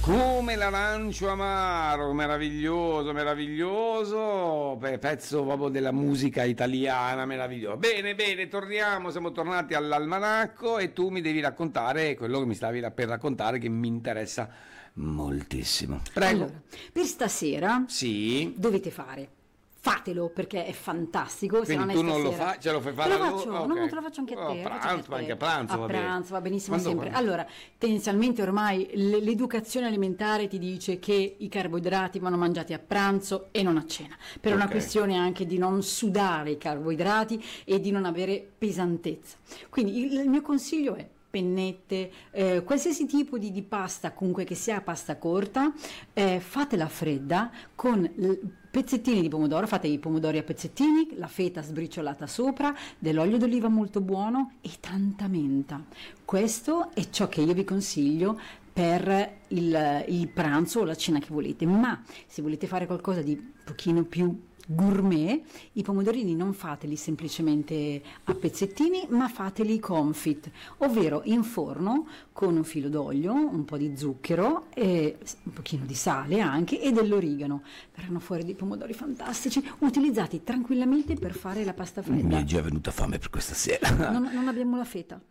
Come l'arancio amaro, meraviglioso, meraviglioso, pezzo proprio della musica italiana, meraviglioso. Bene, bene, torniamo, siamo tornati all'almanacco e tu mi devi raccontare quello che mi stavi per raccontare, che mi interessa moltissimo. Prego. Allora, per stasera Sì. dovete fatelo perché è fantastico. Quindi se non tu è non lo stasera, fai, ce lo fai fare te lo a faccio, loro? no, Ok. te lo faccio anche a Oh, te. pranzo, anche a pranzo va a bene. pranzo va benissimo. Quando- sempre. Allora, tendenzialmente ormai l'educazione alimentare ti dice che i carboidrati vanno mangiati a pranzo e non a cena, per una Ok. questione anche di non sudare i carboidrati e di non avere pesantezza. Quindi il mio consiglio è pennette, qualsiasi tipo di pasta, comunque che sia pasta corta, fatela fredda con pezzettini di pomodoro, fate i pomodori a pezzettini, la feta sbriciolata sopra, dell'olio d'oliva molto buono e tanta menta. Questo è ciò che io vi consiglio per il pranzo o la cena che volete, ma se volete fare qualcosa di un pochino più gourmet, i pomodorini non fateli semplicemente a pezzettini, ma fateli confit, ovvero in forno con un filo d'olio, un po' di zucchero e un pochino di sale anche e dell'origano. Verranno fuori dei pomodori fantastici, utilizzati tranquillamente per fare la pasta Mi è fredda. già venuta fame per questa sera. Non abbiamo la feta.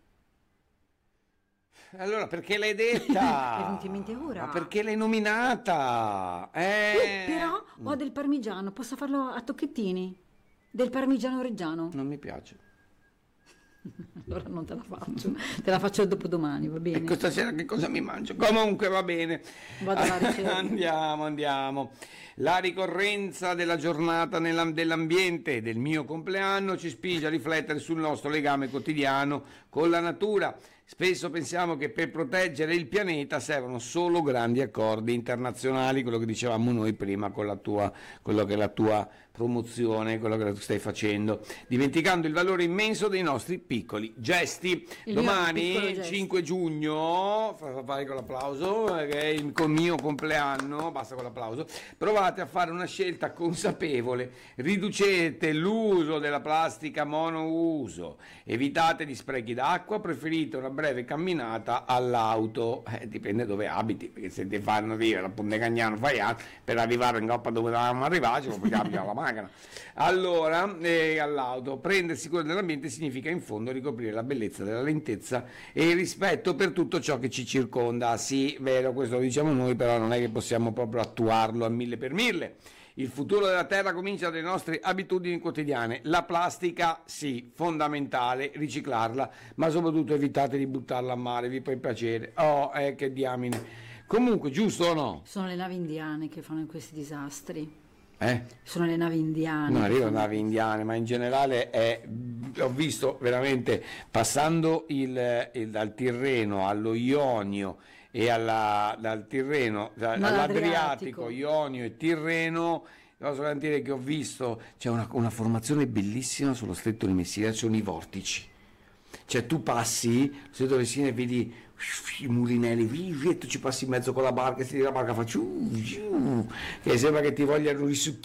Allora, perché l'hai detta? È venuta in mente ora. Ma perché l'hai nominata? Però ho del parmigiano, posso farlo a tocchettini? Del parmigiano reggiano. Non mi piace. Allora non te la faccio, te la faccio dopodomani, va E bene? questa sera che cosa mi mangio? Comunque va bene. Vado alla ricerca. Andiamo. La ricorrenza della giornata dell'ambiente del mio compleanno ci spinge a riflettere sul nostro legame quotidiano con la natura. Spesso pensiamo che per proteggere il pianeta servono solo grandi accordi internazionali, quello che dicevamo noi prima con quello che è la tua promozione, quello che tu stai facendo, dimenticando il valore immenso dei nostri piccoli gesti. Il mio Domani, piccolo gesto. 5 giugno, fai con l'applauso, che è il mio compleanno, basta con l'applauso, provate a fare una scelta consapevole, riducete l'uso della plastica monouso, evitate gli sprechi d'acqua, preferite una breve camminata all'auto, dipende dove abiti, perché se ti fanno vivere a Ponte Cagnano fai altro, per arrivare in coppa dove dovevamo arrivare, ci vogliamo la macchina. Allora, all'auto, prendersi cura dell'ambiente significa in fondo ricoprire la bellezza della lentezza e il rispetto per tutto ciò che ci circonda. Sì, vero, questo lo diciamo noi, però non è che possiamo proprio attuarlo a 1000 per 1000. Il futuro della Terra comincia dalle nostre abitudini quotidiane. La plastica, sì, fondamentale, riciclarla, ma soprattutto evitate di buttarla a mare, vi può piacere. Oh, che diamine. Comunque, giusto o no? Sono le navi indiane che fanno questi disastri. Eh? Sono le navi indiane. Non che arrivano fanno- navi indiane, ma in generale ho visto veramente passando dal Tirreno allo Ionio e dal Tirreno all'Adriatico, Ionio e Tirreno. Posso garantire che ho visto, c'è una formazione bellissima sullo stretto di Messina, ci sono i vortici. Cioè tu passi, sullo stretto di Messina e vedi i mulinelli, e tu ci passi in mezzo con la barca, e se la barca fa che sembra che ti vogliano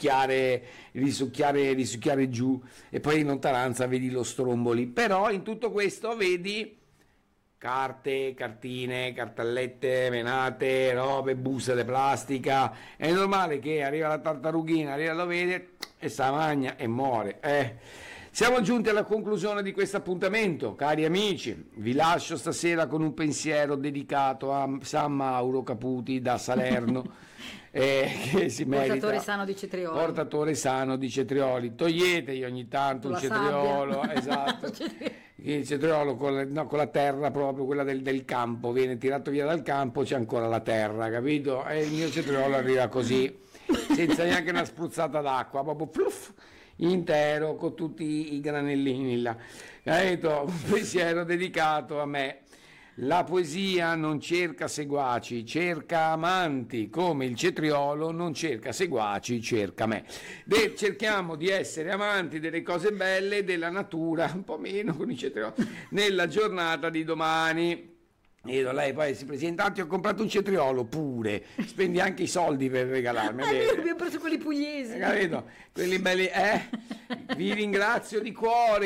risucchiare giù, e poi in lontananza vedi lo stromboli. Però in tutto questo vedi carte, cartine, cartellette, menate, robe, buste di plastica. È normale che arriva la tartarughina, lo vede e sa magna e muore. Siamo giunti alla conclusione di questo appuntamento, cari amici. Vi lascio stasera con un pensiero dedicato a San Mauro Caputi da Salerno, che si merita. Portatore sano di cetrioli. Portatore sano di cetrioli. Toglietegli ogni tanto un La cetriolo, sabbia. esatto. Il cetriolo con la terra proprio, quella del campo, viene tirato via dal campo, c'è ancora la terra, capito? E il mio cetriolo arriva così, senza neanche una spruzzata d'acqua, proprio pluff, intero, con tutti i granellini là. Capito? Un pensiero dedicato a me. La poesia non cerca seguaci, cerca amanti, come il cetriolo non cerca seguaci, cerca me. Cerchiamo di essere amanti delle cose belle, della natura, un po' meno con i cetrioli, nella giornata di domani. E lei poi si presenta, ho comprato un cetriolo pure, spendi anche i soldi per regalarmi. Abbiamo preso quelli pugliesi. Capito? Quelli belli, vi ringrazio di cuore.